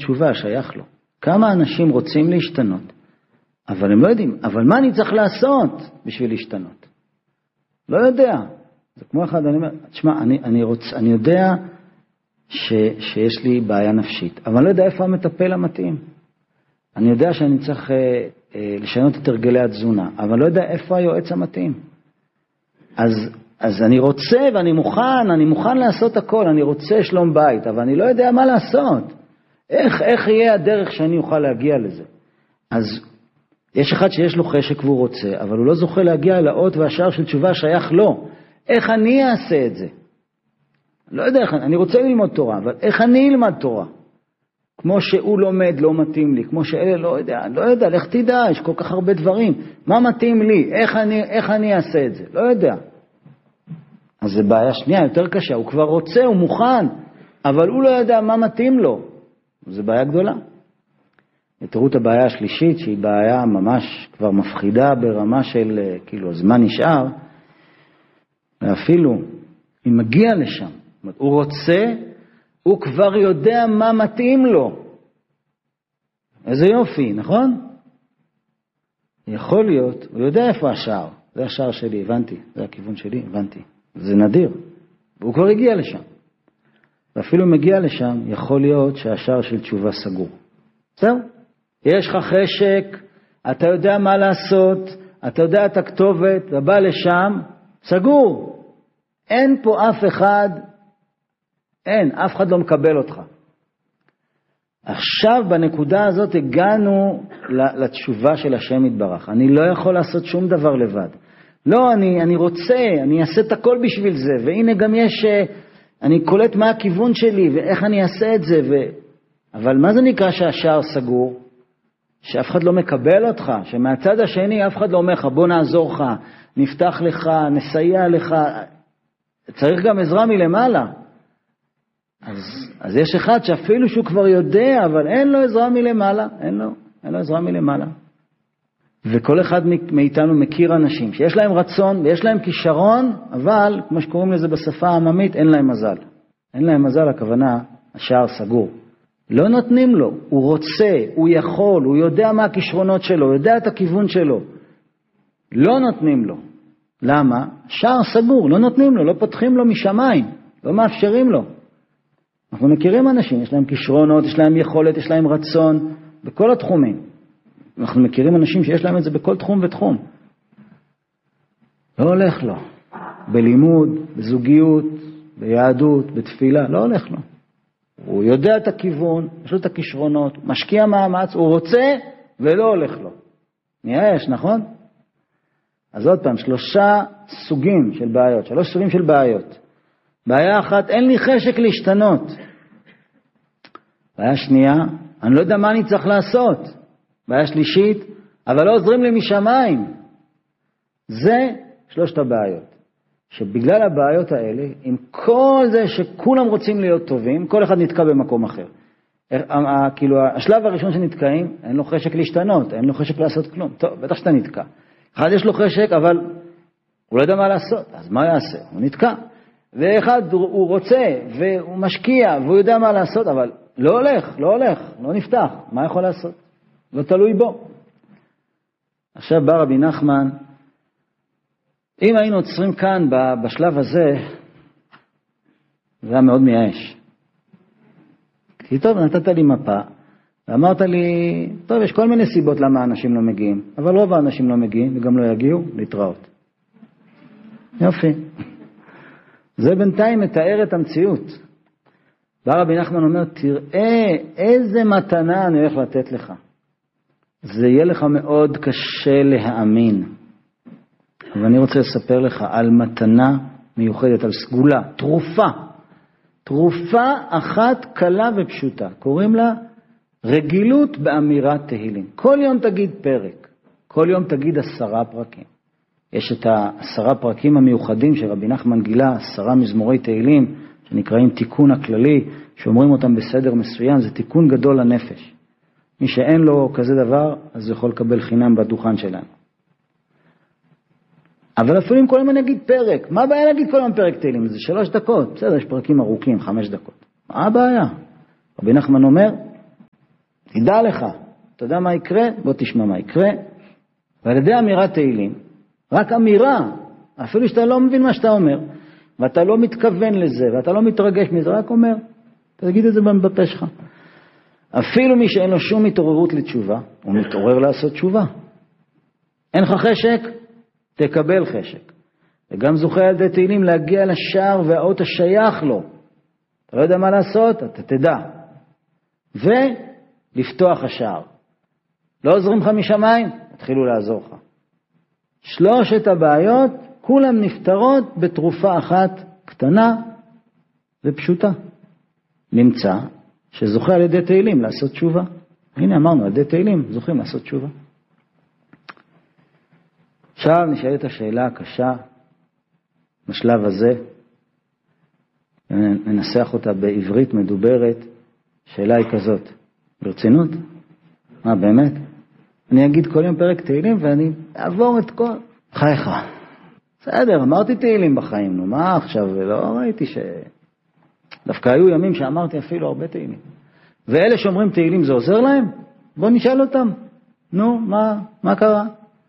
תשובה שייך לו. כמה אנשים רוצים להשתנות, אבל הם לא יודעים, אבל מה אני צריך לעשות בשביל להשתנות? לא יודע. זה כמו אחד, אני אומר, תשמע, אני יודע שיש לי בעיה נפשית, אבל אני לא יודע איפה המטפל המתאים. אני יודע שאני צריך לשנות את הרגלי התזונה, אבל לא יודע איפה היועץ המתאים. אז אני רוצה ואני מוכן לעשות הכל, אני רוצה שלום בית, אבל אני לא יודע מה לעשות. איך יהיה הדרך שאני אוכל להגיע לזה? אז יש אחד שיש לו חשק והוא רוצה, אבל הוא לא זוכה להגיע לאות והשער של תשובה שייך לו. איך אני אעשה את זה? לא יודע, אני רוצה ללמוד תורה, אבל איך אני אלמד תורה? כמו שהוא לומד, לא מתאים לי, כמו שאלה לא יודע, לך תדע, יש כל כך הרבה דברים. מה מתאים לי? איך אני אעשה את זה? לא יודע. אז זה בעיה שנייה, יותר קשה, הוא כבר רוצה, הוא מוכן, אבל הוא לא יודע מה מתאים לו. זו בעיה גדולה. תראו את הבעיה השלישית, שהיא בעיה ממש כבר מפחידה ברמה של, כאילו, הזמן נשאר, ואפילו, אם מגיע לשם, הוא רוצה, הוא כבר יודע מה מתאים לו. איזה יופי, נכון? יכול להיות, הוא יודע איפה השער. זה השער שלי, הבנתי. זה הכיוון שלי, הבנתי. זה נדיר. והוא כבר הגיע לשם. ואפילו מגיע לשם, יכול להיות שהשער של תשובה סגור. זהו. יש לך חשק, אתה יודע מה לעשות, אתה יודע את הכתובת, אתה בא לשם, סגור. אין פה אף אחד, אף אחד לא מקבל אותך. עכשיו בנקודה הזאת הגענו לתשובה של השם יתברך. אני לא יכול לעשות שום דבר לבד. לא, אני רוצה, אני אעשה את הכל בשביל זה, והנה גם יש, אני קולט מה הכיוון שלי, ואיך אני אעשה את זה, אבל מה זה נקרא שהשער סגור? שאף אחד לא מקבל אותך, שמהצד השני אף אחד לא אומר לך, בוא נעזור לך, נפתח לך, נסייע לך, צריך גם עזרה מלמעלה. אז יש אחד שאפילו שהוא כבר יודע, אבל אין לו עזרה מלמעלה, אין לו עזרה מלמעלה. וכל אחד מאיתנו מכיר אנשים שיש להם רצון ויש להם כישרון, אבל כמו שקוראים לזה בשפה העממית, אין להם מזל. אין להם מזל, הכוונה, השער סגור. לא נותנים לו, הוא רוצה, הוא יכול, הוא יודע מה הכישרונות שלו, הוא יודע את הכיוון שלו. לא נותנים לו. למה? שער סגור, לא נותנים לו, לא פותחים לו משמיים, לא מאפשרים לו. אנחנו מכירים אנשים, יש להם כישרונות, יש להם יכולת, יש להם רצון, בכל התחומים. אנחנו מכירים אנשים שיש להם את זה בכל תחום ותחום. לא הולך לו. בלימוד, בזוגיות, ביהדות, בתפילה, לא הולך לו. הוא יודע את הכיוון, יש לו את הכישרונות, משקיע מאמץ, הוא רוצה ולא הולך לו. נראה, נכון? אז עוד פעם, 3 סוגים של בעיות, 3 סוגים של בעיות. בעיה אחת, אין לי חשק להשתנות. בעיה שנייה, אני לא יודע מה אני צריך לעשות. בעיה שלישית, אבל לא עוזרים לי משמיים. זה 3 הבעיות. שבגלל הבעיות האלה, עם כל זה שכולם רוצים להיות טובים, כל אחד נתקע במקום אחר. כאילו, השלב הראשון שנתקעים, אין לו חשק להשתנות, אין לו חשק לעשות כלום. טוב, בטח שאתה נתקע. אחד יש לו חשק, אבל הוא לא יודע מה לעשות. אז מה יעשה? הוא נתקע. ואחד הוא רוצה, והוא משקיע, והוא יודע מה לעשות, אבל לא הולך, לא נפתח. מה יכול לעשות? לא תלוי בו. עכשיו בא רבי נחמן, אם היינו עוצרים כאן בשלב הזה, זה היה מאוד מייאש. כי טוב, נתת לי מפה, ואמרת לי, טוב, יש כל מיני סיבות למה האנשים לא מגיעים, אבל רוב האנשים לא מגיעים, וגם לא יגיעו, להתראות. יופי. זה בינתיים מתאר את המציאות. בא רבי נחמן אומר, תראה איזה מתנה אני הולך לתת לך. זה יהיה לך מאוד קשה להאמין. אבל אני רוצה לספר לך על מתנה מיוחדת, על סגולה, תרופה אחת קלה ופשוטה. קוראים לה רגילות באמירת תהילים. כל יום תגיד פרק, כל יום תגיד 10 פרקים. יש את 10 פרקים המיוחדים שרבי נחמן גילה, 10 מזמורי תהילים, שנקראים תיקון הכללי, שאומרים אותם בסדר מסוים, זה תיקון גדול לנפש. מי שאין לו כזה דבר, אז הוא יכול לקבל חינם בדוכן שלנו. אבל אפילו אם כל יום נגיד פרק, מה הבעיה להגיד כל יום פרק תהילים? זה 3 דקות, בסדר, יש פרקים ארוכים, 5 דקות. מה הבעיה? רבי נחמן אומר, תדע לך, אתה יודע מה יקרה? בוא תשמע מה יקרה. ועל ידי אמירת תהילים, רק אמירה, אפילו שאתה לא מבין מה שאתה אומר, ואתה לא מתכוון לזה, ואתה לא מתרגש מזה, רק אומר, תגיד את זה בפה שלך. אפילו מי שאין לו שום התעוררות לתשובה, הוא מתעורר לעשות תשובה. אין לך חשק? תקבל חשק. וגם זוכה על ידי תהילים להגיע לשער והאות השייך לו. אתה לא יודע מה לעשות? אתה תדע. ולפתוח השער. לא עוזרים לך משמיים? התחילו לעזור לך. שלושת הבעיות, כולם נפתרות בתרופה אחת קטנה ופשוטה. נמצא שזוכה על ידי תהילים לעשות תשובה. הנה אמרנו, על ידי תהילים זוכים לעשות תשובה. עכשיו נשאלת השאלה הקשה בשלב הזה, ננסח אותה בעברית מדוברת. שאלה היא כזאת, ברצינות? מה באמת? אני אגיד כל יום פרק תהילים ואני אעבור את כל חייך. בסדר, אמרתי תהילים בחיים, נו מה עכשיו? לא ראיתי דווקא היו ימים שאמרתי אפילו הרבה תהילים. ואלה שאומרים תהילים זה עוזר להם? בוא נשאל אותם. נו, מה קרה?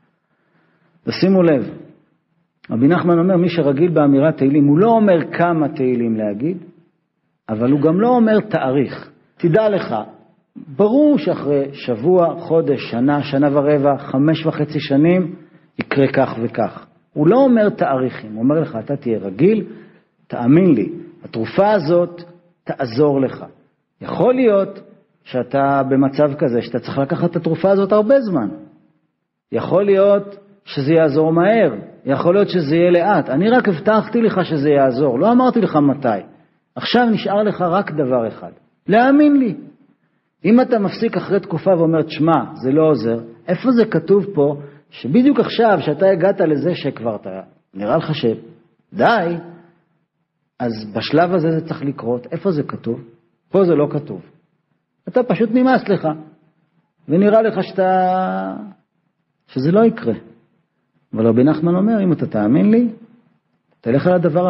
תשימו לב, רבי נחמן אומר, מי שרגיל באמירת תהילים, הוא לא אומר כמה תהילים להגיד, אבל הוא גם לא אומר תאריך. תדע לך, ברור שאחרי שבוע, חודש, שנה, שנה ורבע, 5.5 שנים, יקרה כך וכך. הוא לא אומר תאריכים, הוא אומר לך, אתה תהיה רגיל, תאמין לי, התרופה הזאת תעזור לך. יכול להיות שאתה במצב כזה, שאתה צריך לקחת את התרופה הזאת הרבה זמן. יכול להיות שזה יעזור מהר, יכול להיות שזה יהיה לאט. אני רק הבטחתי לך שזה יעזור, לא אמרתי לך מתי. עכשיו נשאר לך רק דבר אחד, להאמין לי. אם אתה מפסיק אחרי תקופה ואומר, שמה, זה לא עוזר, איפה זה כתוב פה, שבדיוק עכשיו שאתה הגעת לזה שכבר אתה, נראה לך שדי, אז בשלב הזה זה צריך לקרות, איפה זה כתוב? פה זה לא כתוב. אתה פשוט נמאס לך, ונראה לך שזה לא יקרה. אבל רבי נחמן אומר, אם אתה תאמין לי, תלך על הדבר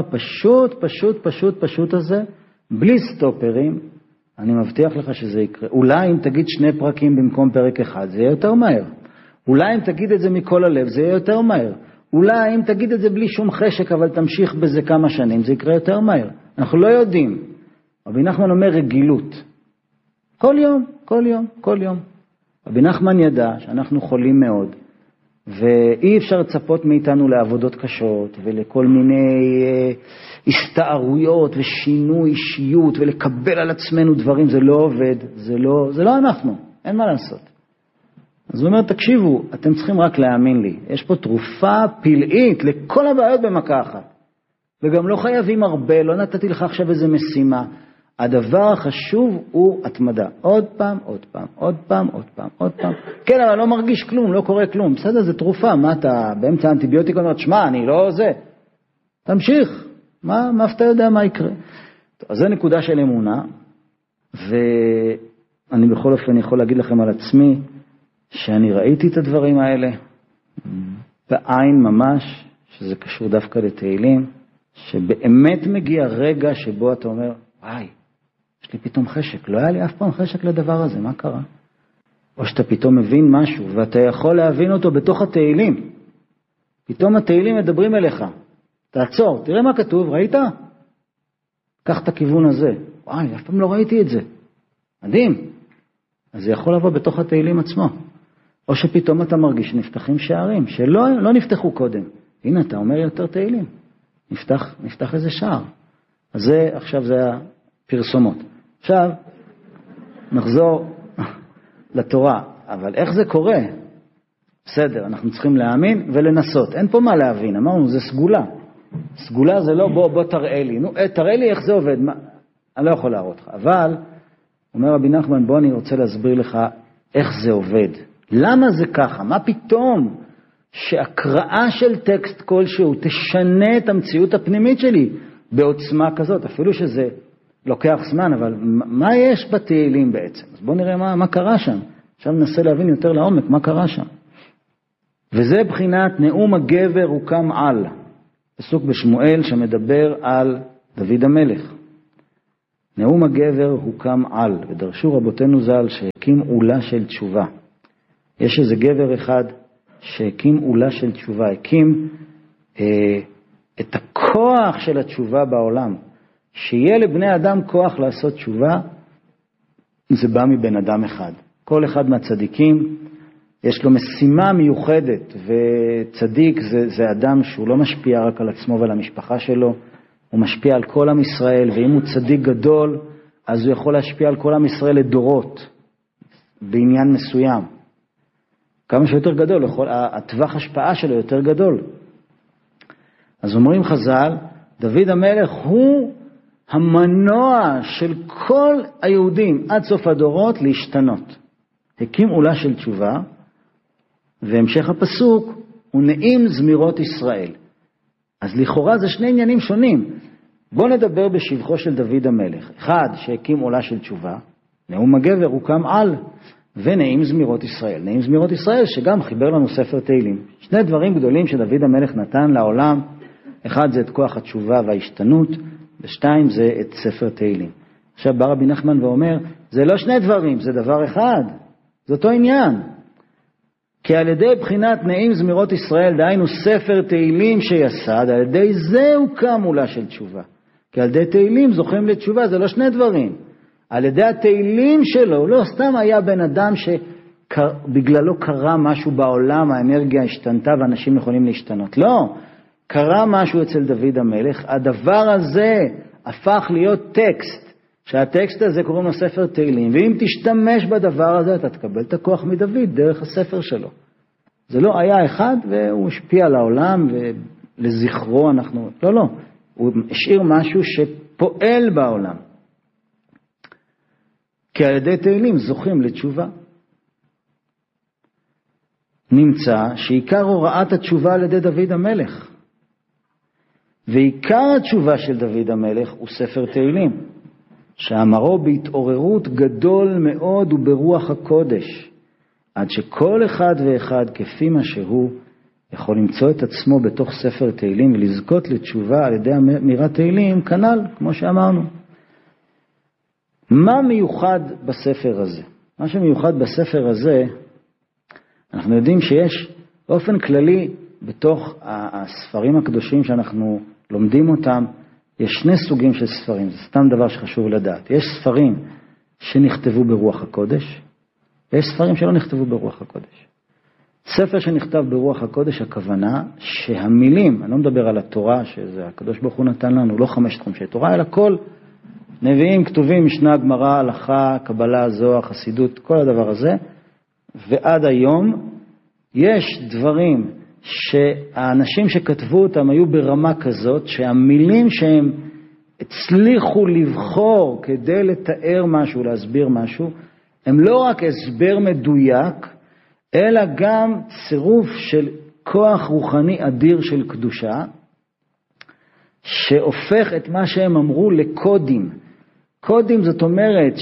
הפשוט הזה, בלי סטופרים, אני מבטיח לך שזה יקרה. אולי אם תגיד 2 פרקים במקום פרק אחד, זה יהיה יותר מהר. אולי אם תגיד את זה מכל הלב, זה יהיה יותר מהר. אולי אם תגיד את זה בלי שום חשק, אבל תמשיך בזה כמה שנים, זה יקרה יותר מהר. אנחנו לא יודעים. רבי נחמן אומר רגילות. כל יום. רבי נחמן ידע שאנחנו חולים מאוד, ואי אפשר לצפות מאיתנו לעבודות קשות, ולכל מיני הסתערויות ושינוי אישיות, ולקבל על עצמנו דברים, זה לא עובד, זה לא אנחנו, אין מה לעשות. אז הוא אומר, תקשיבו, אתם צריכים רק להאמין לי, יש פה תרופה פלאית לכל הבעיות במכה אחת, וגם לא חייבים הרבה, לא נתתי לך עכשיו איזה משימה, הדבר החשוב הוא התמדה. עוד פעם. כן, אבל לא מרגיש כלום, לא קורה כלום. בסדר, זה תרופה. מה אתה באמצע האנטיביוטיקה אומרת, שמע, אני לא זה. תמשיך. מה אתה יודע מה יקרה? אז זה נקודה של אמונה, ואני בכל אופן יכול להגיד לכם על עצמי, שאני ראיתי את הדברים האלה, בעין ממש, שזה קשור דווקא לתהילים, שבאמת מגיע רגע שבו אתה אומר, וואי, יש לי פתאום חשק, לא היה לי אף פעם חשק לדבר הזה, מה קרה? או שאתה פתאום מבין משהו, ואתה יכול להבין אותו בתוך התהילים. פתאום התהילים מדברים אליך. תעצור, תראה מה כתוב, ראית? קח את הכיוון הזה. וואי, אף פעם לא ראיתי את זה. מדהים. אז זה יכול לבוא בתוך התהילים עצמו. או שפתאום אתה מרגיש נפתחים שערים, שלא נפתחו קודם. הנה, אתה אומר יותר תהילים. נפתח איזה שער. אז עכשיו זה הפרסומות. עכשיו, נחזור לתורה. אבל איך זה קורה? בסדר, אנחנו צריכים להאמין ולנסות. אין פה מה להבין, אמרנו, זה סגולה. סגולה זה לא בוא תראה לי. נו, תראה לי איך זה עובד. אני לא יכול להראות לך. אבל, אומר רבי נחמן, בוא אני רוצה להסביר לך איך זה עובד. למה זה ככה? מה פתאום שהקראה של טקסט כלשהו תשנה את המציאות הפנימית שלי בעוצמה כזאת? אפילו שזה לוקח זמן, אבל מה יש בתהילים בעצם? אז בוא נראה מה קרה שם. עכשיו ננסה להבין יותר לעומק מה קרה שם. וזה בחינת נאום הגבר הוקם על. פסוק בשמואל שמדבר על דוד המלך. נאום הגבר הוקם על, ודרשו רבותינו ז"ל שהקים עולה של תשובה. יש איזה גבר אחד שהקים עולה של תשובה, הקים את הכוח של התשובה בעולם. שיהיה לבני אדם כוח לעשות תשובה, זה בא מבן אדם אחד. כל אחד מהצדיקים יש לו משימה מיוחדת, וצדיק זה אדם שהוא לא משפיע רק על עצמו ועל המשפחה שלו, הוא משפיע על כל עם ישראל, ואם הוא צדיק גדול, אז הוא יכול להשפיע על כל עם ישראל לדורות, בעניין מסוים. כמה שיותר גדול, הטווח השפעה שלו יותר גדול. אז אומרים חז"ל, דוד המלך הוא המנוע של כל היהודים עד סוף הדורות להשתנות. הקים עולה של תשובה, והמשך הפסוק הוא נעים זמירות ישראל. אז לכאורה זה שני עניינים שונים. בואו נדבר בשבחו של דוד המלך. אחד, שהקים עולה של תשובה, נאום הגבר הוקם על, ונעים זמירות ישראל. נעים זמירות ישראל שגם חיבר לנו ספר תהילים. שני דברים גדולים שדוד המלך נתן לעולם, אחד זה את כוח התשובה וההשתנות, ושתיים זה את ספר תהילים. עכשיו בא רבי נחמן ואומר, זה לא שני דברים, זה דבר אחד. זה אותו עניין. כי על ידי בחינת נעים זמירות ישראל, דהיינו ספר תהילים שיסד, על ידי זה הוקם עולה של תשובה. כי על ידי תהילים זוכים לתשובה, זה לא שני דברים. על ידי התהילים שלו, לא סתם היה בן אדם שבגללו קרה משהו בעולם, האנרגיה השתנתה ואנשים יכולים להשתנות. לא, קרה משהו אצל דוד המלך, הדבר הזה הפך להיות טקסט, שהטקסט הזה קוראים לו ספר תהילים, ואם תשתמש בדבר הזה, אתה תקבל את הכוח מדוד דרך הספר שלו. זה לא היה אחד, והוא השפיע על העולם, ולזכרו אנחנו, לא, הוא השאיר משהו שפועל בעולם. כי על ידי תהילים זוכים לתשובה. נמצא שעיקר הוראת התשובה על ידי דוד המלך. ועיקר התשובה של דוד המלך הוא ספר תהילים. שאמרו בהתעוררות גדול מאוד וברוח הקודש, עד שכל אחד ואחד כפי מה שהוא יכול למצוא את עצמו בתוך ספר תהילים ולזכות לתשובה על ידי אמירת תהילים, כנ"ל, כמו שאמרנו. מה מיוחד בספר הזה? מה שמיוחד בספר הזה, אנחנו יודעים שיש באופן כללי בתוך הספרים הקדושים שאנחנו לומדים אותם, יש שני סוגים של ספרים, זה סתם דבר שחשוב לדעת. יש ספרים שנכתבו ברוח הקודש, ויש ספרים שלא נכתבו ברוח הקודש. ספר שנכתב ברוח הקודש, הכוונה שהמילים, אני לא מדבר על התורה, שזה הקדוש ברוך הוא נתן לנו, לא 5 חומשי תורה, אלא כל נביאים, כתובים, משנה, גמרא, הלכה, קבלה, זוהר, חסידות, כל הדבר הזה, ועד היום יש דברים שהאנשים שכתבו אותם היו ברמה כזאת, שהמילים שהם הצליחו לבחור כדי לתאר משהו, להסביר משהו, הם לא רק הסבר מדויק, אלא גם צירוף של כוח רוחני אדיר של קדושה, שהופך את מה שהם אמרו לקודים. קודים זאת אומרת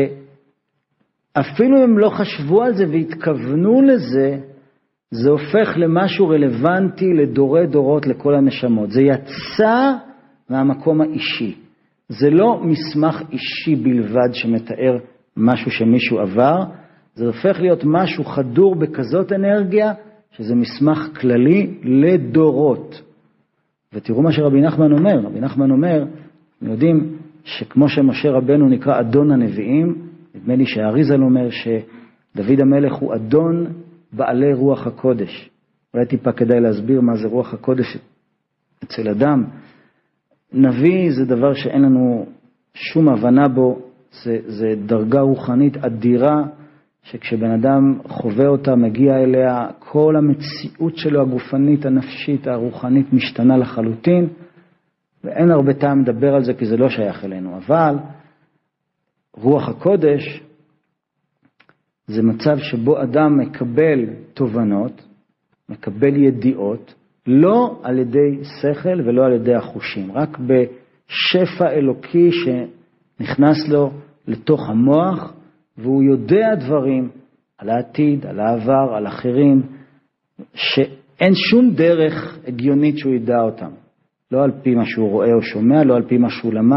שאפילו הם לא חשבו על זה והתכוונו לזה, זה הופך למשהו רלוונטי לדורי דורות לכל הנשמות. זה יצא מהמקום האישי. זה לא מסמך אישי בלבד שמתאר משהו שמישהו עבר, זה הופך להיות משהו חדור בכזאת אנרגיה, שזה מסמך כללי לדורות. ותראו מה שרבי נחמן אומר. רבי נחמן אומר, אנחנו יודעים שכמו שמשה רבנו נקרא אדון הנביאים, נדמה לי שהאריז"ל אומר שדוד המלך הוא אדון בעלי רוח הקודש. אולי טיפה כדאי להסביר מה זה רוח הקודש אצל אדם. נביא זה דבר שאין לנו שום הבנה בו, זה דרגה רוחנית אדירה, שכשבן אדם חווה אותה, מגיע אליה, כל המציאות שלו הגופנית, הנפשית, הרוחנית משתנה לחלוטין, ואין הרבה טעם לדבר על זה כי זה לא שייך אלינו. אבל רוח הקודש זה מצב שבו אדם מקבל תובנות, מקבל ידיעות, לא על ידי שכל ולא על ידי החושים, רק בשפע אלוקי שנכנס לו לתוך המוח, והוא יודע דברים על העתיד, על העבר, על אחרים, שאין שום דרך הגיונית שהוא ידע אותם. לא על פי מה שהוא רואה או שומע, לא על פי מה שהוא למד,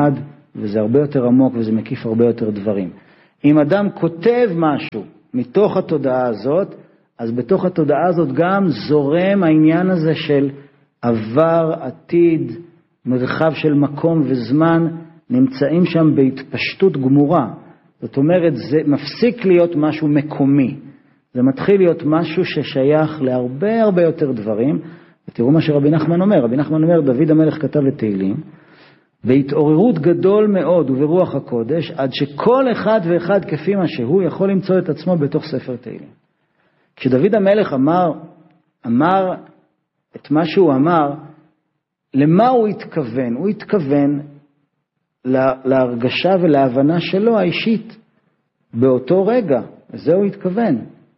וזה הרבה יותר עמוק וזה מקיף הרבה יותר דברים. אם אדם כותב משהו מתוך התודעה הזאת, אז בתוך התודעה הזאת גם זורם העניין הזה של עבר, עתיד, מרחב של מקום וזמן, נמצאים שם בהתפשטות גמורה. זאת אומרת, זה מפסיק להיות משהו מקומי. זה מתחיל להיות משהו ששייך להרבה הרבה יותר דברים. ותראו מה שרבי נחמן אומר. רבי נחמן אומר, דוד המלך כתב את תהילים, בהתעוררות גדול מאוד וברוח הקודש, עד שכל אחד ואחד כפי מה שהוא יכול למצוא את עצמו בתוך ספר תהילים. כשדוד המלך אמר את מה שהוא אמר, למה הוא התכוון? הוא התכוון להרגשה ולהבנה שלו האישית באותו רגע. וזה הוא התכוון.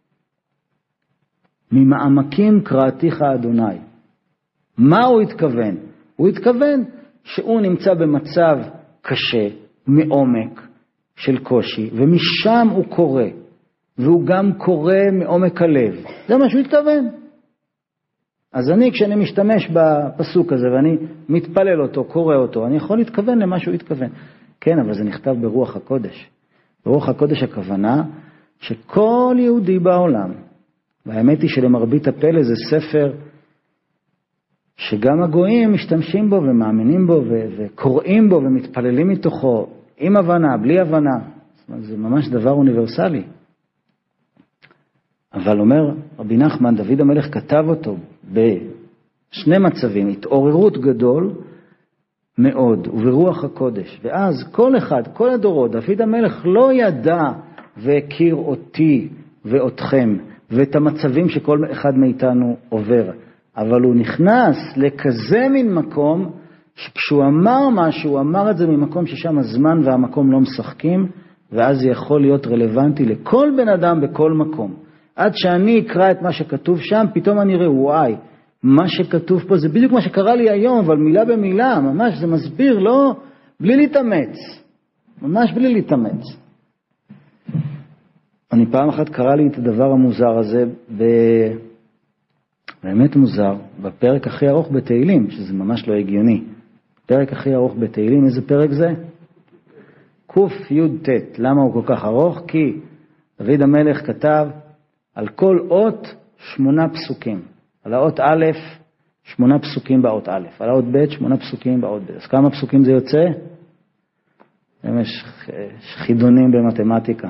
ממעמקים קראתיך אדוני. מה הוא התכוון? הוא התכוון שהוא נמצא במצב קשה, מעומק של קושי, ומשם הוא קורא. והוא גם קורא מעומק הלב. זה מה שהוא התכוון. אז אני, כשאני משתמש בפסוק הזה, ואני מתפלל אותו, קורא אותו, אני יכול להתכוון למה שהוא התכוון. כן, אבל זה נכתב ברוח הקודש. ברוח הקודש הכוונה שכל יהודי בעולם, והאמת היא שלמרבית הפלא זה ספר שגם הגויים משתמשים בו ומאמינים בו וקוראים בו ומתפללים מתוכו, עם הבנה, בלי הבנה. זאת אומרת, זה ממש דבר אוניברסלי. אבל אומר רבי נחמן, דוד המלך כתב אותו בשני מצבים, התעוררות גדול מאוד וברוח הקודש. ואז כל אחד, כל הדורות, דוד המלך לא ידע והכיר אותי ואתכם ואת המצבים שכל אחד מאיתנו עובר. אבל הוא נכנס לכזה מין מקום שכשהוא אמר משהו, הוא אמר את זה ממקום ששם הזמן והמקום לא משחקים, ואז זה יכול להיות רלוונטי לכל בן אדם בכל מקום. עד שאני אקרא את מה שכתוב שם, פתאום אני רואה, וואי, מה שכתוב פה זה בדיוק מה שקרה לי היום, אבל מילה במילה, ממש זה מסביר, לא, בלי להתאמץ. ממש בלי להתאמץ. אני פעם אחת קרא לי את הדבר המוזר הזה, באמת מוזר, בפרק הכי ארוך בתהילים, שזה ממש לא הגיוני. פרק הכי ארוך בתהילים, איזה פרק זה? ק"י ט'. למה הוא כל כך ארוך? כי דוד המלך כתב על כל אות 8 פסוקים. על האות א' 8 פסוקים באות א', על האות ב' 8 פסוקים באות ב'. אז כמה פסוקים זה יוצא? יש חידונים במתמטיקה.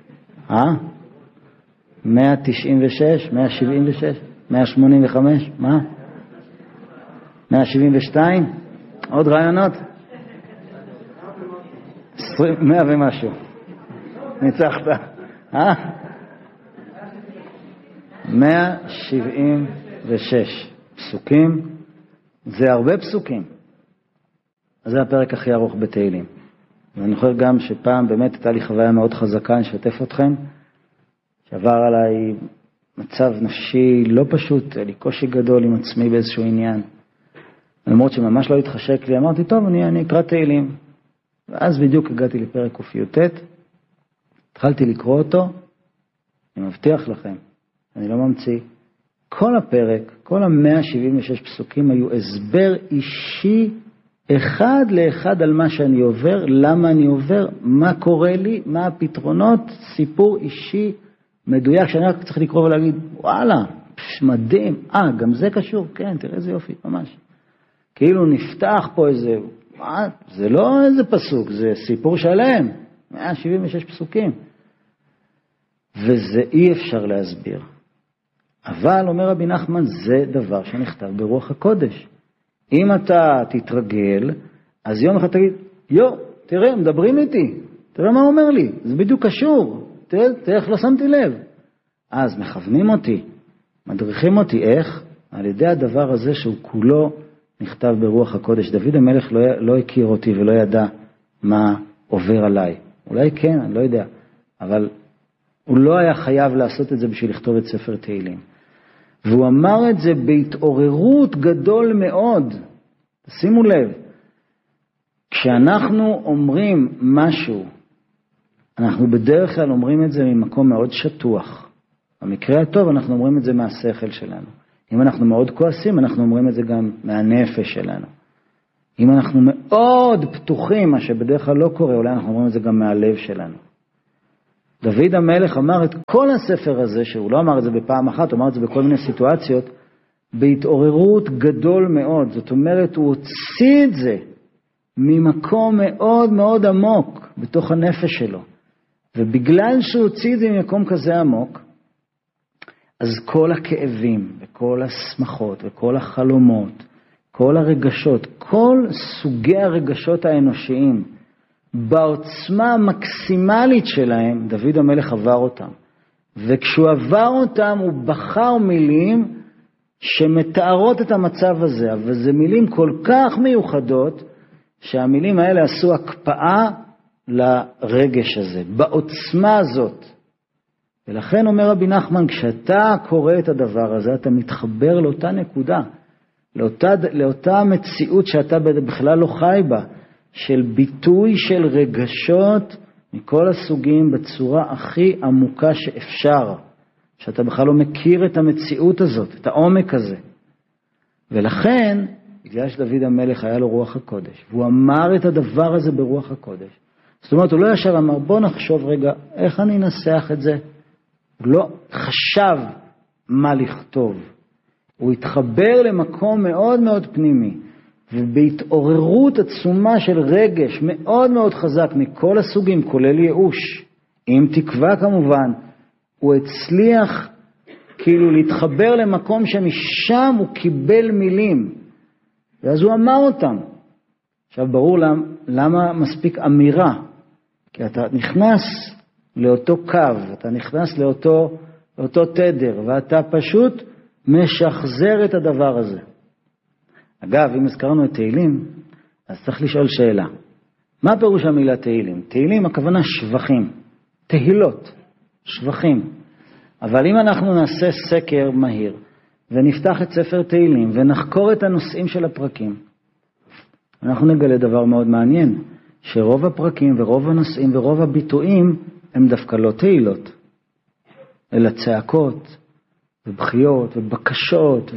196, 176, 185, מה? 172? עוד רעיונות? 100 ומשהו. ניצחת. 176 פסוקים. זה הרבה פסוקים. אז זה הפרק הכי ארוך בתהילים. ואני חושב גם שפעם באמת הייתה לי חוויה מאוד חזקה, אני אשתף אתכם, שעבר עליי מצב נפשי לא פשוט, היה לי קושי גדול עם עצמי באיזשהו עניין. למרות שממש לא התחשק לי, אמרתי, טוב, אני אקרא תהילים. ואז בדיוק הגעתי לפרק ק"י ט', התחלתי לקרוא אותו, אני מבטיח לכם, אני לא ממציא. כל הפרק, כל 176 פסוקים היו הסבר אישי אחד לאחד על מה שאני עובר, למה אני עובר, מה קורה לי, מה הפתרונות, סיפור אישי מדויק, שאני רק צריך לקרוא ולהגיד, וואלה, מדהים, גם זה קשור, כן, תראה איזה יופי, ממש. כאילו נפתח פה איזה, זה לא איזה פסוק, זה סיפור שלם, 176 פסוקים. וזה אי אפשר להסביר. אבל, אומר רבי נחמן, זה דבר שנכתב ברוח הקודש. אם אתה תתרגל, אז יום אחד תגיד, תראה, מדברים איתי, תראה מה הוא אומר לי, זה בדיוק קשור, תראה איך לא שמתי לב. אז מכוונים אותי, מדריכים אותי, איך? על ידי הדבר הזה שהוא כולו נכתב ברוח הקודש. דוד המלך לא הכיר אותי ולא ידע מה עובר עליי. אולי כן, אני לא יודע, אבל הוא לא היה חייב לעשות את זה בשביל לכתוב את ספר תהילים. והוא אמר את זה בהתעוררות גדול מאוד. שימו לב, כשאנחנו אומרים משהו, אנחנו בדרך כלל אומרים את זה ממקום מאוד שטוח. במקרה הטוב אנחנו אומרים את זה מהשכל שלנו. אם אנחנו מאוד כועסים, אנחנו אומרים את זה גם מהנפש שלנו. אם אנחנו מאוד פתוחים, מה שבדרך כלל לא קורה, אולי אנחנו אומרים את זה גם מהלב שלנו. דוד המלך אמר את כל הספר הזה, שהוא לא אמר את זה בפעם אחת, הוא אמר את זה בכל מיני סיטואציות, בהתעוררות גדול מאוד. זאת אומרת, הוא הוציא את זה ממקום מאוד מאוד עמוק בתוך הנפש שלו. ובגלל שהוא הוציא את זה ממקום כזה עמוק, אז כל הכאבים וכל השמחות וכל החלומות, כל הרגשות, כל סוגי הרגשות האנושיים, בעוצמה המקסימלית שלהם, דוד המלך עבר אותם. וכשהוא עבר אותם, הוא בחר מילים שמתארות את המצב הזה, אבל זה מילים כל כך מיוחדות, שהמילים האלה עשו הקפאה לרגש הזה, בעוצמה הזאת. ולכן אומר רבי נחמן, כשאתה קורא את הדבר הזה, אתה מתחבר לאותה נקודה, לאותה מציאות שאתה בכלל לא חי בה, של ביטוי של רגשות מכל הסוגים בצורה הכי עמוקה שאפשר, שאתה בכלל לא מכיר את המציאות הזאת, את העומק הזה. ולכן, בגלל שדוד המלך היה לו רוח הקודש, והוא אמר את הדבר הזה ברוח הקודש, זאת אומרת, הוא לא ישר אמר, בוא נחשוב רגע, איך אני אנסח את זה? הוא לא חשב מה לכתוב. הוא התחבר למקום מאוד מאוד פנימי, ובהתעוררות עצומה של רגש מאוד מאוד חזק מכל הסוגים, כולל ייאוש, עם תקווה כמובן, הוא הצליח כאילו להתחבר למקום שמשם הוא קיבל מילים, ואז הוא אמר אותם. עכשיו ברור למה מספיק אמירה, כי אתה נכנס לאותו קו, אתה נכנס לאותו תדר, ואתה פשוט משחזר את הדבר הזה. אגב, אם הזכרנו את תהילים, אז צריך לשאול שאלה. מה פירוש המילה תהילים? תהילים הכוונה שבחים, תהילות, שבחים. אבל אם אנחנו נעשה סקר מהיר, ונפתח את ספר תהילים, ונחקור את הנושאים של הפרקים, אנחנו נגלה דבר מאוד מעניין, שרוב הפרקים ורוב הנושאים ורוב הביטויים הם דווקא לא תהילות, אלא צעקות ובחיות ובקשות,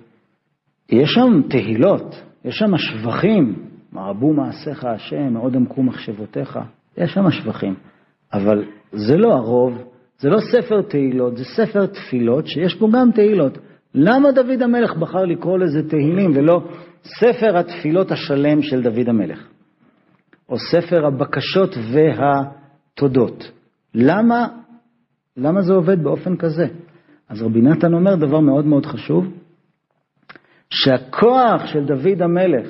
ויש שם תהילות, יש שם שבחים, מרבו מעשיך השם, מאוד עמקו מחשבותיך, יש שם שבחים, אבל זה לא הרוב, זה לא ספר תהילות, זה ספר תפילות שיש בו גם תהילות. למה דוד המלך בחר לקרוא לזה תהילים ולא ספר התפילות השלם של דוד המלך? או ספר הבקשות והתודות. למה זה עובד באופן כזה? אז רבי נתן אומר דבר מאוד מאוד חשוב, שהכוח של דוד המלך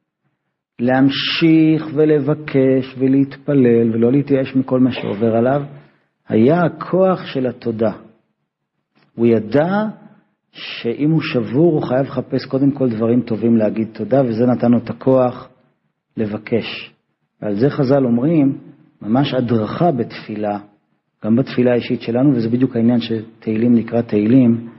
להמשיך ולבקש ולהתפלל ולא להתייאש מכל מה שעובר עליו, היה הכוח של התודה. הוא ידע שאם הוא שבור הוא חייב לחפש קודם כל דברים טובים להגיד תודה, וזה נתן לו את הכוח לבקש. ועל זה חז"ל אומרים, ממש הדרכה בתפילה, גם בתפילה האישית שלנו, וזה בדיוק העניין שתהילים נקרא תהילים,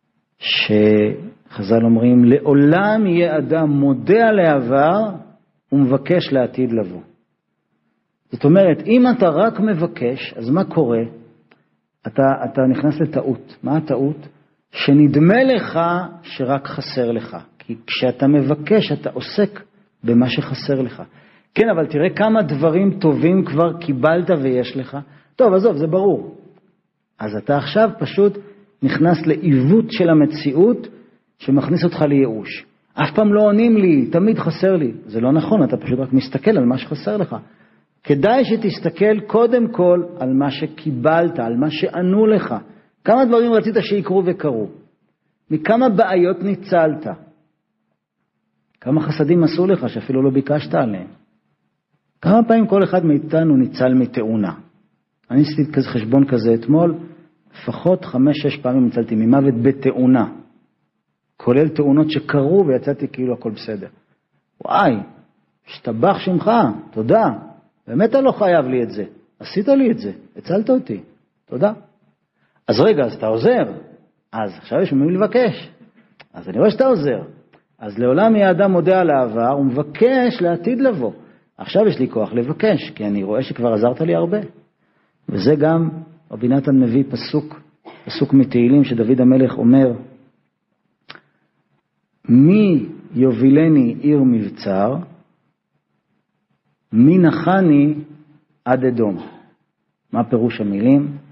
שחז"ל אומרים, לעולם יהיה אדם מודה על העבר ומבקש לעתיד לבוא. זאת אומרת, אם אתה רק מבקש, אז מה קורה? אתה נכנס לטעות. מה הטעות? שנדמה לך שרק חסר לך. כי כשאתה מבקש, אתה עוסק במה שחסר לך. כן, אבל תראה כמה דברים טובים כבר קיבלת ויש לך. טוב, עזוב, זה ברור. אז אתה עכשיו פשוט נכנס לעיוות של המציאות שמכניס אותך לייאוש. אף פעם לא עונים לי, תמיד חסר לי. זה לא נכון, אתה פשוט רק מסתכל על מה שחסר לך. כדאי שתסתכל קודם כל על מה שקיבלת, על מה שענו לך. כמה דברים רצית שיקרו וקרו? מכמה בעיות ניצלת? כמה חסדים עשו לך שאפילו לא ביקשת עליהם? כמה פעמים כל אחד מאיתנו ניצל מתאונה? אני עשיתי כזה חשבון כזה אתמול, לפחות 5-6 פעמים ניצלתי ממוות בתאונה. כולל תאונות שקרו ויצאתי כאילו הכל בסדר. וואי, שתבח שמך, תודה. באמת אתה לא חייב לי את זה. עשית לי את זה, הצלת אותי. תודה. אז רגע, אז אתה עוזר. אז עכשיו יש ממי לבקש. אז אני רואה שאתה עוזר. אז לעולם יהיה אדם מודה על העבר, הוא מבקש לעתיד לבוא. עכשיו יש לי כוח לבקש, כי אני רואה שכבר עזרת לי הרבה. וזה גם, רבי נתן מביא פסוק מתהילים שדוד המלך אומר, מי יובילני עיר מבצר, מי נחני עד אדום. מה פירוש המילים?